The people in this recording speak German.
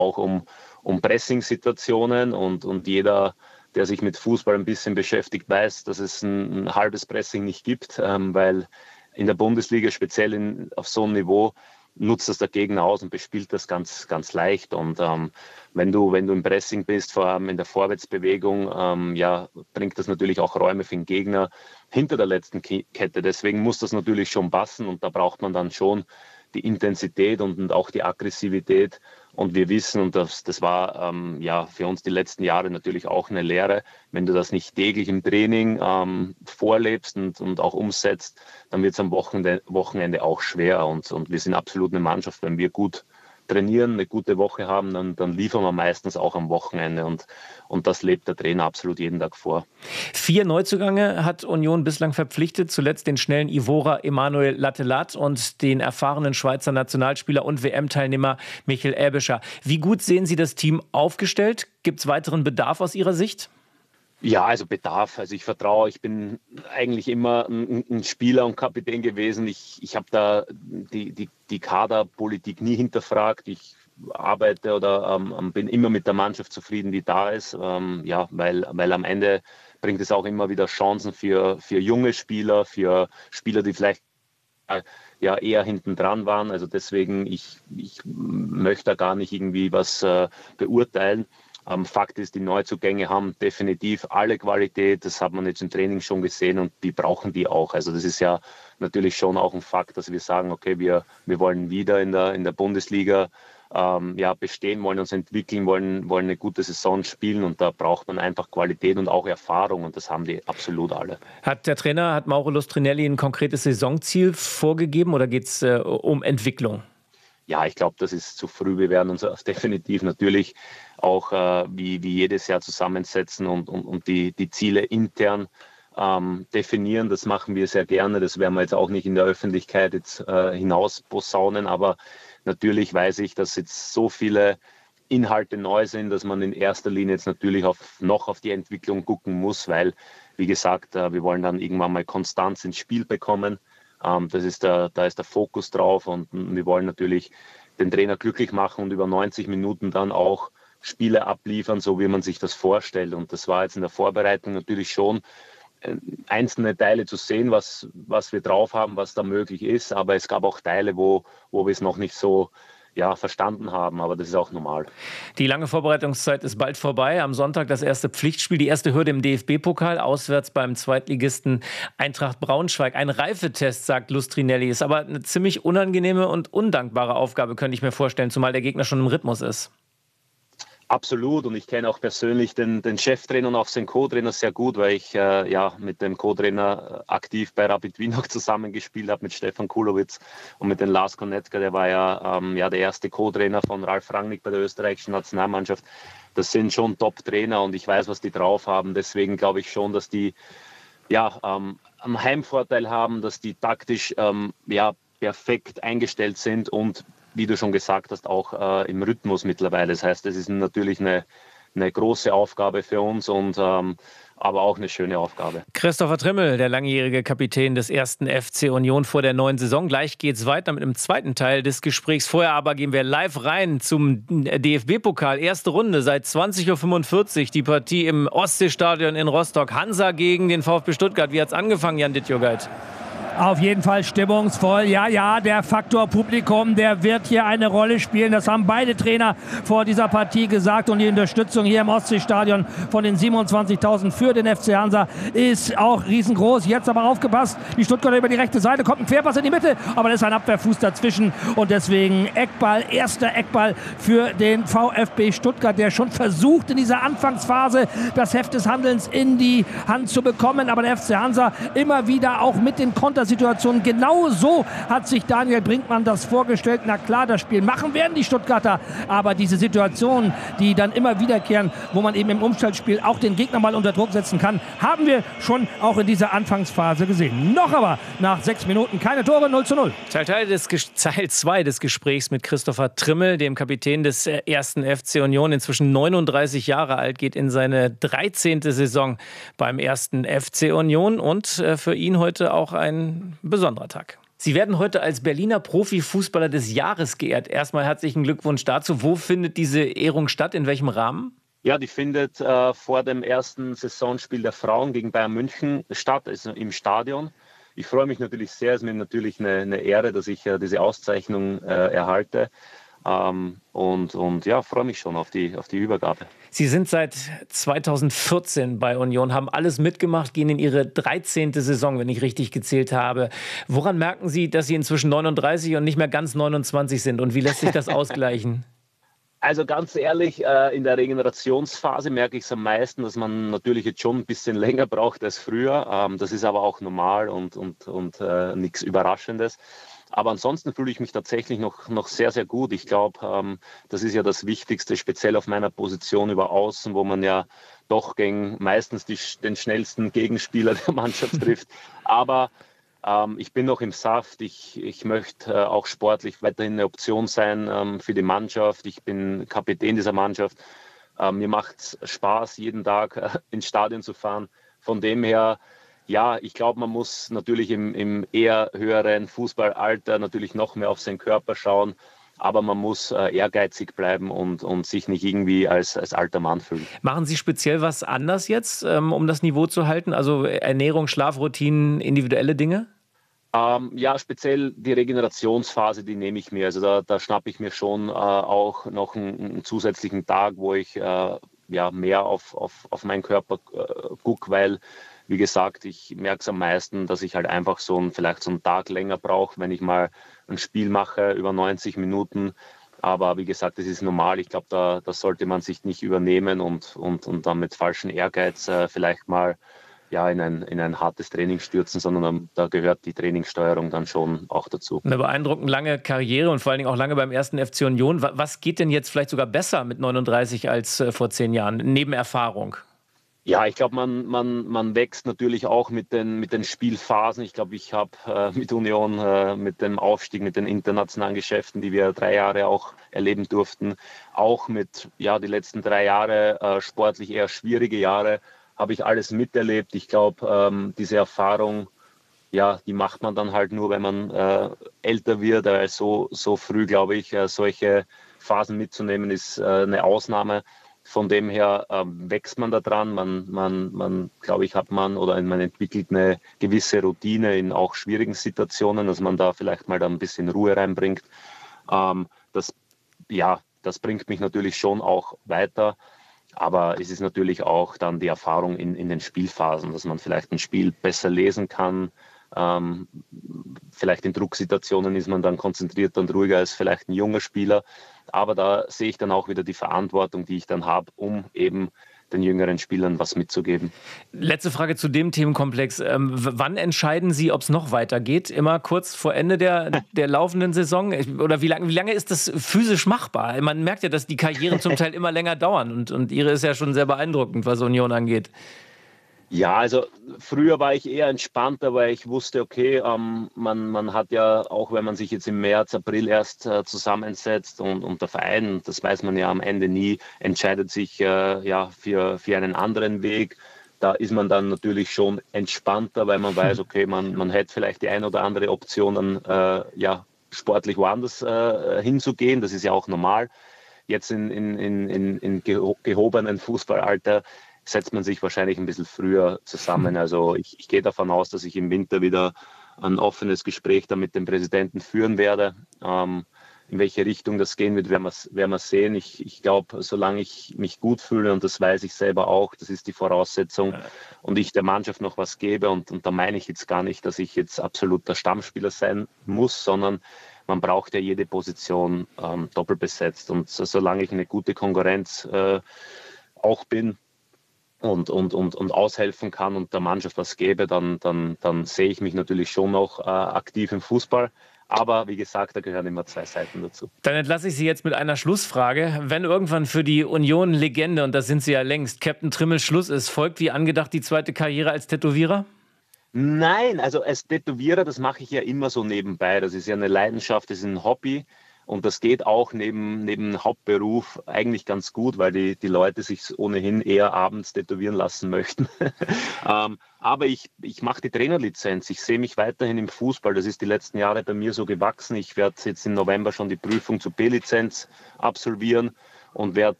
auch um Pressing-Situationen und jeder, der sich mit Fußball ein bisschen beschäftigt, weiß, dass es ein halbes Pressing nicht gibt, weil in der Bundesliga, speziell auf so einem Niveau, nutzt das der Gegner aus und bespielt das ganz, ganz leicht. Und wenn du im Pressing bist, vor allem in der Vorwärtsbewegung, bringt das natürlich auch Räume für den Gegner hinter der letzten Kette. Deswegen muss das natürlich schon passen und da braucht man dann schon die Intensität und auch die Aggressivität. Und wir wissen, und das war für uns die letzten Jahre natürlich auch eine Lehre, wenn du das nicht täglich im Training vorlebst und auch umsetzt, dann wird es am Wochenende auch schwer. Und wir sind absolut eine Mannschaft, wenn wir gut trainieren, eine gute Woche haben, dann liefern wir meistens auch am Wochenende. Und das lebt der Trainer absolut jeden Tag vor. 4 Neuzugänge hat Union bislang verpflichtet. Zuletzt den schnellen Ivora Emanuel Lattelat und den erfahrenen Schweizer Nationalspieler und WM-Teilnehmer Michael Aebischer. Wie gut sehen Sie das Team aufgestellt? Gibt es weiteren Bedarf aus Ihrer Sicht? Ja, also Bedarf. Also ich vertraue, ich bin eigentlich immer ein Spieler und Kapitän gewesen. Ich habe da die Kaderpolitik nie hinterfragt. Ich arbeite oder bin immer mit der Mannschaft zufrieden, die da ist. Weil am Ende bringt es auch immer wieder Chancen für junge Spieler, für Spieler, die vielleicht eher hinten dran waren. Also deswegen, ich möchte da gar nicht irgendwie was beurteilen. Fakt ist, die Neuzugänge haben definitiv alle Qualität. Das hat man jetzt im Training schon gesehen und die brauchen die auch. Also das ist ja natürlich schon auch ein Fakt, dass wir sagen, okay, wir wollen wieder in der Bundesliga bestehen, wollen uns entwickeln, wollen eine gute Saison spielen und da braucht man einfach Qualität und auch Erfahrung und das haben die absolut alle. Hat Mauro Lustrinelli ein konkretes Saisonziel vorgegeben oder geht es um Entwicklung? Ja, ich glaube, das ist zu früh. Wir werden uns definitiv natürlich auch wie jedes Jahr zusammensetzen und die Ziele intern definieren. Das machen wir sehr gerne. Das werden wir jetzt auch nicht in der Öffentlichkeit jetzt hinaus posaunen. Aber natürlich weiß ich, dass jetzt so viele Inhalte neu sind, dass man in erster Linie jetzt natürlich noch auf die Entwicklung gucken muss, weil, wie gesagt, wir wollen dann irgendwann mal Konstanz ins Spiel bekommen. Da ist der Fokus drauf und wir wollen natürlich den Trainer glücklich machen und über 90 Minuten dann auch Spiele abliefern, so wie man sich das vorstellt. Und das war jetzt in der Vorbereitung natürlich schon einzelne Teile zu sehen, was wir drauf haben, was da möglich ist. Aber es gab auch Teile, wo wir es noch nicht so verstanden haben, aber das ist auch normal. Die lange Vorbereitungszeit ist bald vorbei. Am Sonntag das erste Pflichtspiel, die erste Hürde im DFB-Pokal, auswärts beim Zweitligisten Eintracht Braunschweig. Ein Reifetest, sagt Lustrinelli, ist aber eine ziemlich unangenehme und undankbare Aufgabe, könnte ich mir vorstellen, zumal der Gegner schon im Rhythmus ist. Absolut und ich kenne auch persönlich den Cheftrainer und auch seinen Co-Trainer sehr gut, weil ich mit dem Co-Trainer aktiv bei Rapid Wien auch zusammengespielt habe, mit Stefan Kulowitz und mit dem Lars Konetka, der war der erste Co-Trainer von Ralf Rangnick bei der österreichischen Nationalmannschaft. Das sind schon Top-Trainer und ich weiß, was die drauf haben. Deswegen glaube ich schon, dass die einen Heimvorteil haben, dass die taktisch perfekt eingestellt sind und wie du schon gesagt hast, auch im Rhythmus mittlerweile. Das heißt, es ist natürlich eine große Aufgabe für uns und aber auch eine schöne Aufgabe. Christopher Trimmel, der langjährige Kapitän des 1. FC Union vor der neuen Saison. Gleich geht's weiter mit dem zweiten Teil des Gesprächs. Vorher aber gehen wir live rein zum DFB-Pokal. Erste Runde seit 20.45 Uhr. Die Partie im Ostseestadion in Rostock. Hansa gegen den VfB Stuttgart. Wie hat's angefangen, Jan Dittjogait? Auf jeden Fall stimmungsvoll. Ja, der Faktor Publikum, der wird hier eine Rolle spielen. Das haben beide Trainer vor dieser Partie gesagt. Und die Unterstützung hier im Ostseestadion von den 27.000 für den FC Hansa ist auch riesengroß. Jetzt aber aufgepasst. Die Stuttgarter über die rechte Seite. Kommt ein Querpass in die Mitte. Aber da ist ein Abwehrfuß dazwischen. Und deswegen Eckball, erster Eckball für den VfB Stuttgart, der schon versucht, in dieser Anfangsphase das Heft des Handelns in die Hand zu bekommen. Aber der FC Hansa immer wieder auch mit den Kontersituationen. Genau so hat sich Daniel Brinkmann das vorgestellt. Na klar, das Spiel machen werden die Stuttgarter. Aber diese Situationen, die dann immer wiederkehren, wo man eben im Umschaltspiel auch den Gegner mal unter Druck setzen kann, haben wir schon auch in dieser Anfangsphase gesehen. Noch aber nach 6 Minuten keine Tore, 0:0. Teil 2 des Gesprächs mit Christopher Trimmel, dem Kapitän des 1. FC Union, inzwischen 39 Jahre alt, geht in seine 13. Saison beim 1. FC Union und für ihn heute auch ein besonderer Tag. Sie werden heute als Berliner Profifußballer des Jahres geehrt. Erstmal herzlichen Glückwunsch dazu. Wo findet diese Ehrung statt? In welchem Rahmen? Ja, die findet vor dem ersten Saisonspiel der Frauen gegen Bayern München statt, also im Stadion. Ich freue mich natürlich sehr, es ist mir natürlich eine Ehre, dass ich diese Auszeichnung erhalte. Und ja, freue mich schon auf die Übergabe. Sie sind seit 2014 bei Union, haben alles mitgemacht, gehen in Ihre 13. Saison, wenn ich richtig gezählt habe. Woran merken Sie, dass Sie inzwischen 39 und nicht mehr ganz 29 sind? Und wie lässt sich das ausgleichen? Also ganz ehrlich, in der Regenerationsphase merke ich es am meisten, dass man natürlich jetzt schon ein bisschen länger braucht als früher. Das ist aber auch normal und nichts Überraschendes. Aber ansonsten fühle ich mich tatsächlich noch sehr, sehr gut. Ich glaube, das ist ja das Wichtigste, speziell auf meiner Position über Außen, wo man ja doch gegen meistens den schnellsten Gegenspieler der Mannschaft trifft. Aber ich bin noch im Saft. Ich möchte auch sportlich weiterhin eine Option sein für die Mannschaft. Ich bin Kapitän dieser Mannschaft. Mir macht es Spaß, jeden Tag ins Stadion zu fahren. Von dem her, ja, ich glaube, man muss natürlich im eher höheren Fußballalter natürlich noch mehr auf seinen Körper schauen. Aber man muss ehrgeizig bleiben und sich nicht irgendwie als alter Mann fühlen. Machen Sie speziell was anders jetzt, um das Niveau zu halten? Also Ernährung, Schlafroutinen, individuelle Dinge? Ja, speziell die Regenerationsphase, die nehme ich mir. Also da schnappe ich mir schon auch noch einen zusätzlichen Tag, wo ich mehr auf meinen Körper gucke, weil, wie gesagt, ich merke es am meisten, dass ich halt einfach vielleicht so einen Tag länger brauche, wenn ich mal ein Spiel mache über 90 Minuten. Aber wie gesagt, das ist normal. Ich glaube, da sollte man sich nicht übernehmen und dann mit falschem Ehrgeiz vielleicht mal in ein hartes Training stürzen, sondern da gehört die Trainingssteuerung dann schon auch dazu. Eine beeindruckend lange Karriere und vor allen Dingen auch lange beim ersten FC Union. Was geht denn jetzt vielleicht sogar besser mit 39 als vor 10 Jahren, neben Erfahrung? Ja, ich glaube, man wächst natürlich auch mit den Spielphasen. Ich glaube, ich habe mit Union, mit dem Aufstieg, mit den internationalen Geschäften, die wir 3 Jahre auch erleben durften, auch mit die letzten 3 Jahre sportlich eher schwierige Jahre, habe ich alles miterlebt. Ich glaube, diese Erfahrung, die macht man dann halt nur, wenn man älter wird. So früh, glaube ich, solche Phasen mitzunehmen, ist eine Ausnahme. Von dem her wächst man da dran. Man glaube ich, man entwickelt eine gewisse Routine in auch schwierigen Situationen, dass man da vielleicht mal da ein bisschen Ruhe reinbringt. Das bringt mich natürlich schon auch weiter. Aber es ist natürlich auch dann die Erfahrung in den Spielphasen, dass man vielleicht ein Spiel besser lesen kann. Vielleicht in Drucksituationen ist man dann konzentrierter und ruhiger als vielleicht ein junger Spieler. Aber da sehe ich dann auch wieder die Verantwortung, die ich dann habe, um eben den jüngeren Spielern was mitzugeben. Letzte Frage zu dem Themenkomplex. Wann entscheiden Sie, ob es noch weitergeht? Immer kurz vor Ende der laufenden Saison? Oder wie lange ist das physisch machbar? Man merkt ja, dass die Karrieren zum Teil immer länger dauern. Und Ihre ist ja schon sehr beeindruckend, was Union angeht. Ja, also früher war ich eher entspannter, weil ich wusste, okay, man hat ja, auch wenn man sich jetzt im März, April erst zusammensetzt und der Verein, das weiß man ja am Ende nie, entscheidet sich für einen anderen Weg. Da ist man dann natürlich schon entspannter, weil man weiß, okay, man hätte vielleicht die eine oder andere Option dann sportlich woanders hinzugehen. Das ist ja auch normal. Jetzt in gehobenen Fußballalter setzt man sich wahrscheinlich ein bisschen früher zusammen. Also ich gehe davon aus, dass ich im Winter wieder ein offenes Gespräch da mit dem Präsidenten führen werde. In welche Richtung das gehen wird, werden wir sehen. Ich glaube, solange ich mich gut fühle, und das weiß ich selber auch, das ist die Voraussetzung, und ich der Mannschaft noch was gebe, und da meine ich jetzt gar nicht, dass ich jetzt absoluter Stammspieler sein muss, sondern man braucht ja jede Position doppelt besetzt. Und solange ich eine gute Konkurrenz auch bin, und aushelfen kann und der Mannschaft was gebe, dann sehe ich mich natürlich schon noch aktiv im Fußball. Aber wie gesagt, da gehören immer 2 Seiten dazu. Dann entlasse ich Sie jetzt mit einer Schlussfrage. Wenn irgendwann für die Union-Legende, und das sind Sie ja längst, Captain Trimmel Schluss ist, folgt wie angedacht die zweite Karriere als Tätowierer? Nein, also als Tätowierer, das mache ich ja immer so nebenbei. Das ist ja eine Leidenschaft, das ist ein Hobby. Und das geht auch neben Hauptberuf eigentlich ganz gut, weil die Leute sich ohnehin eher abends tätowieren lassen möchten. Aber ich mache die Trainerlizenz. Ich sehe mich weiterhin im Fußball. Das ist die letzten Jahre bei mir so gewachsen. Ich werde jetzt im November schon die Prüfung zur B-Lizenz absolvieren und werde